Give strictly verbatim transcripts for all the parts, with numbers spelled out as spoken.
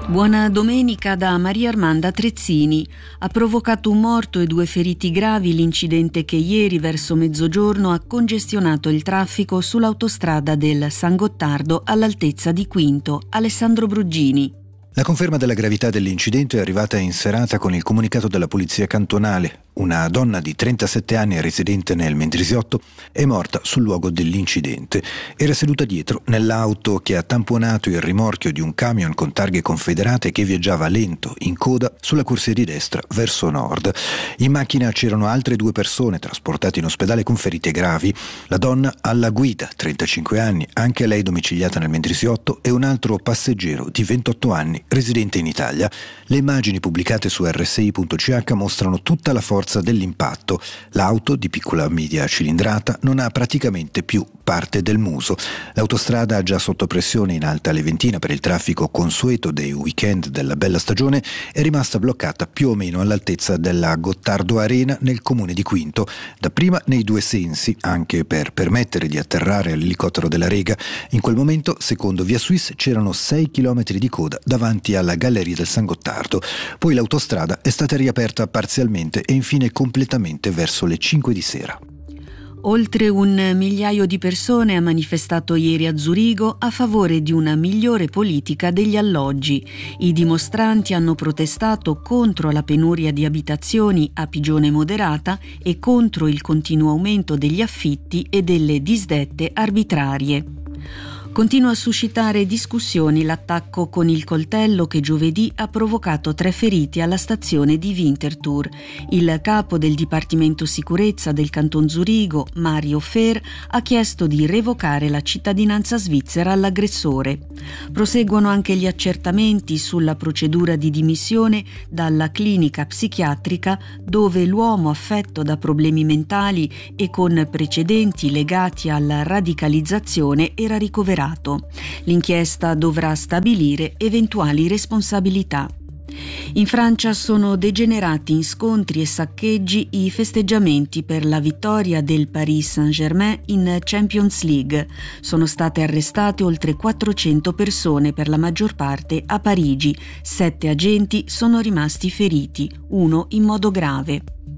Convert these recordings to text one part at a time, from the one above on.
Buona domenica da Maria Armanda Trezzini. Ha provocato un morto e due feriti gravi l'incidente che ieri verso mezzogiorno ha congestionato il traffico sull'autostrada del San Gottardo all'altezza di Quinto. Alessandro Bruggini. La conferma della gravità dell'incidente è arrivata in serata con il comunicato della polizia cantonale. Una donna di trentasette anni, residente nel Mendrisiotto, è morta sul luogo dell'incidente. Era seduta dietro nell'auto che ha tamponato il rimorchio di un camion con targhe confederate che viaggiava lento, in coda, sulla corsia di destra verso nord. In macchina c'erano altre due persone trasportate in ospedale con ferite gravi. La donna alla guida, trentacinque anni, anche lei domiciliata nel Mendrisiotto, e un altro passeggero di ventotto anni, residente in Italia. Le immagini pubblicate su erre esse i punto ci acca mostrano tutta la forza dell'impatto. L'auto, di piccola media cilindrata, non ha praticamente più parte del muso. L'autostrada, già sotto pressione in Alta Leventina per il traffico consueto dei weekend della bella stagione, è rimasta bloccata più o meno all'altezza della Gottardo Arena nel comune di Quinto, dapprima nei due sensi, anche per permettere di atterrare l'elicottero della Rega. In quel momento, secondo Via Suisse, c'erano sei chilometri di coda davanti alla galleria del San Gottardo. Poi l'autostrada è stata riaperta parzialmente e infine completamente verso le cinque di sera. Oltre un migliaio di persone ha manifestato ieri a Zurigo a favore di una migliore politica degli alloggi. I dimostranti hanno protestato contro la penuria di abitazioni a pigione moderata e contro il continuo aumento degli affitti e delle disdette arbitrarie. Continua a suscitare discussioni l'attacco con il coltello che giovedì ha provocato tre feriti alla stazione di Winterthur. Il capo del Dipartimento Sicurezza del Canton Zurigo, Mario Fer, ha chiesto di revocare la cittadinanza svizzera all'aggressore. Proseguono anche gli accertamenti sulla procedura di dimissione dalla clinica psichiatrica dove l'uomo affetto da problemi mentali e con precedenti legati alla radicalizzazione era ricoverato. L'inchiesta dovrà stabilire eventuali responsabilità. In Francia sono degenerati in scontri e saccheggi i festeggiamenti per la vittoria del Paris Saint-Germain in Champions League. Sono state arrestate oltre quattrocento persone, per la maggior parte a Parigi. Sette agenti sono rimasti feriti, uno in modo grave.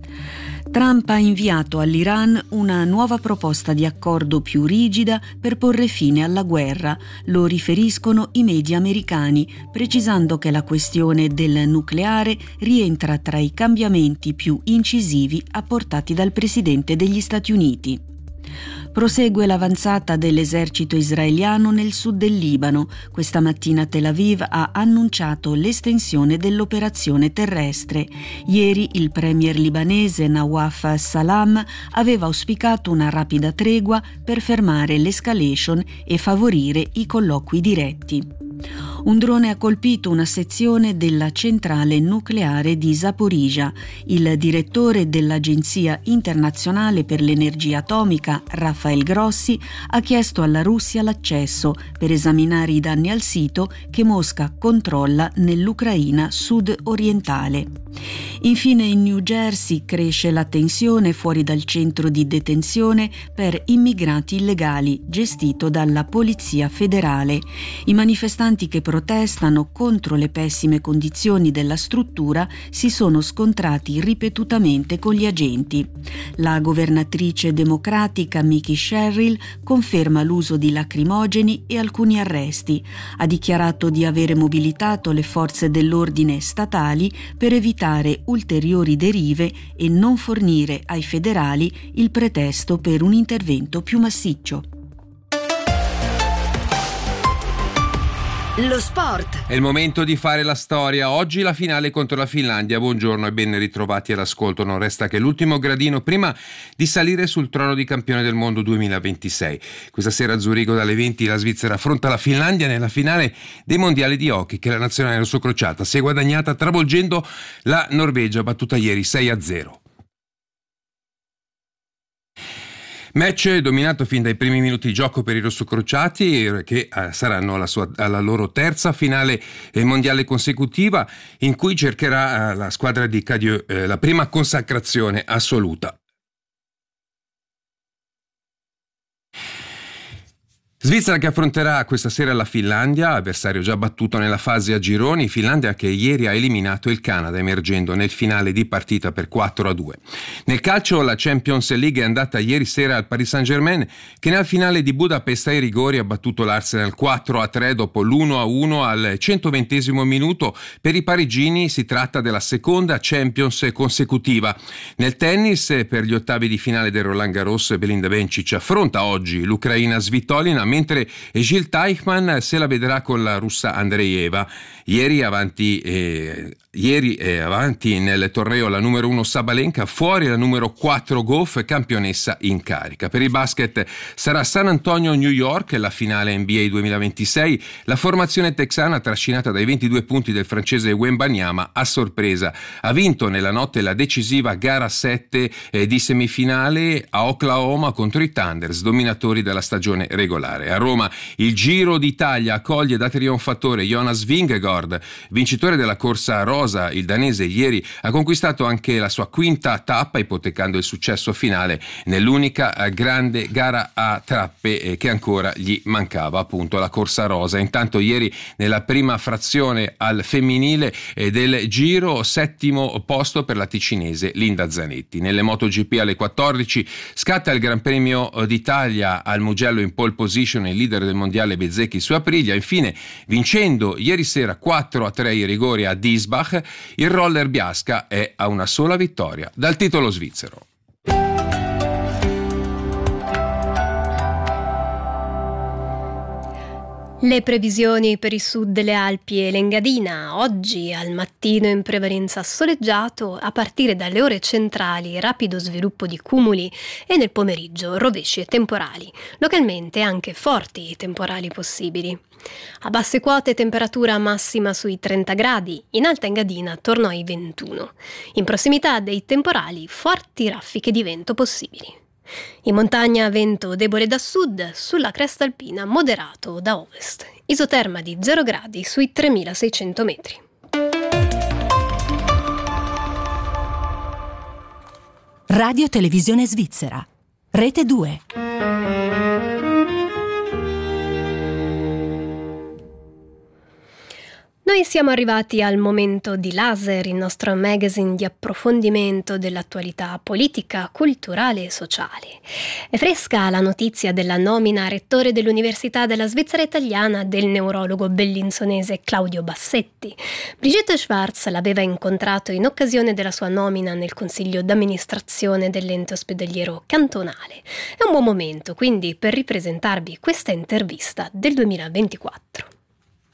Trump ha inviato all'Iran una nuova proposta di accordo più rigida per porre fine alla guerra, lo riferiscono i media americani, precisando che la questione del nucleare rientra tra i cambiamenti più incisivi apportati dal presidente degli Stati Uniti. Prosegue l'avanzata dell'esercito israeliano nel sud del Libano. Questa mattina Tel Aviv ha annunciato l'estensione dell'operazione terrestre. Ieri il premier libanese Nawaf Salam aveva auspicato una rapida tregua per fermare l'escalation e favorire i colloqui diretti. Un drone ha colpito una sezione della centrale nucleare di Zaporizhzhia. Il direttore dell'Agenzia internazionale per l'energia atomica, Rafael Grossi, ha chiesto alla Russia l'accesso per esaminare i danni al sito che Mosca controlla nell'Ucraina sud-orientale. Infine in New Jersey cresce la tensione fuori dal centro di detenzione per immigrati illegali gestito dalla Polizia Federale. I manifestanti che protestano contro le pessime condizioni della struttura si sono scontrati ripetutamente con gli agenti. La governatrice democratica Mickey Sherrill conferma l'uso di lacrimogeni e alcuni arresti. Ha dichiarato di avere mobilitato le forze dell'ordine statali per evitare ulteriori derive e non fornire ai federali il pretesto per un intervento più massiccio. Lo sport. È il momento di fare la storia. Oggi la finale contro la Finlandia. Buongiorno e ben ritrovati all'ascolto. Non resta che l'ultimo gradino prima di salire sul trono di campione del mondo duemilaventisei. Questa sera a Zurigo dalle venti la Svizzera affronta la Finlandia nella finale dei mondiali di hockey che la nazionale rossocrociata si è guadagnata travolgendo la Norvegia, battuta ieri sei a zero. Match dominato fin dai primi minuti di gioco per i rossocrociati, che eh, saranno alla, sua, alla loro terza finale eh, mondiale consecutiva, in cui cercherà eh, la squadra di Cadieux eh, la prima consacrazione assoluta. Svizzera che affronterà questa sera la Finlandia, avversario già battuto nella fase a gironi, Finlandia che ieri ha eliminato il Canada emergendo nel finale di partita per quattro a due. Nel calcio la Champions League è andata ieri sera al Paris Saint-Germain che nel finale di Budapest ai rigori ha battuto l'Arsenal quattro a tre dopo l'uno a uno al centoventesimo minuto. Per i parigini si tratta della seconda Champions consecutiva. Nel tennis per gli ottavi di finale del Roland Garros Belinda Bencic affronta oggi l'Ucraina Svitolina, mentre Gilles Teichmann se la vedrà con la russa Andreeva. Ieri avanti, eh, ieri eh, avanti nel torneo la numero uno Sabalenka, fuori la numero quattro Goff, campionessa in carica. Per il basket sarà San Antonio New York, la finale N B A duemilaventisei. La formazione texana, trascinata dai ventidue punti del francese Wembanyama, a sorpresa ha vinto nella notte la decisiva gara sette eh, di semifinale a Oklahoma contro i Thunders, dominatori della stagione regolare. A Roma il Giro d'Italia accoglie da trionfatore Jonas Vingegaard, vincitore della corsa rosa. Il danese ieri ha conquistato anche la sua quinta tappa, ipotecando il successo finale nell'unica grande gara a tappe che ancora gli mancava, appunto la corsa rosa. Intanto ieri nella prima frazione al femminile del Giro, settimo posto per la ticinese Linda Zanetti. Nelle MotoGP alle quattordici scatta il Gran Premio d'Italia al Mugello in pole position il leader del mondiale Bezzecchi su Aprilia. Infine, vincendo ieri sera quattro a tre i rigori a Diesbach, il roller Biasca è a una sola vittoria dal titolo svizzero. Le previsioni per il sud delle Alpi e l'Engadina. Oggi al mattino in prevalenza soleggiato, a partire dalle ore centrali rapido sviluppo di cumuli e nel pomeriggio rovesci e temporali, localmente anche forti temporali possibili. A basse quote temperatura massima sui trenta gradi, in Alta Engadina attorno ai ventuno. In prossimità dei temporali forti raffiche di vento possibili. In montagna vento debole da sud, sulla cresta alpina moderato da ovest. Isoterma di zero gradi sui tremilaseicento metri. Radio Televisione Svizzera. Rete due. Noi siamo arrivati al momento di Laser, il nostro magazine di approfondimento dell'attualità politica, culturale e sociale. È fresca la notizia della nomina a rettore dell'Università della Svizzera Italiana del neurologo bellinzonese Claudio Bassetti. Brigitte Schwarz l'aveva incontrato in occasione della sua nomina nel consiglio d'amministrazione dell'ente ospedaliero cantonale. È un buon momento quindi per ripresentarvi questa intervista del duemilaventiquattro.